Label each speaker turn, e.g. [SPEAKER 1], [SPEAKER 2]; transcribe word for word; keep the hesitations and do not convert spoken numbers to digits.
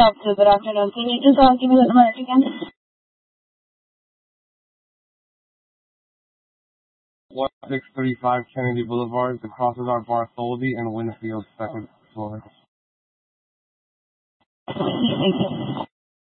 [SPEAKER 1] officer, good afternoon. Can you just uh, give me the number again?
[SPEAKER 2] six thirty-five Kennedy Boulevard. The crosses are Bartholdi and Winfield, second floor.
[SPEAKER 1] Thank you.